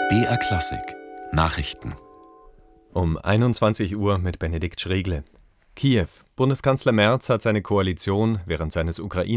BR Klassik Nachrichten Um 21 Uhr mit Benedikt Schregle. Kiew. Bundeskanzler Merz hat seine Koalition während seines Ukraine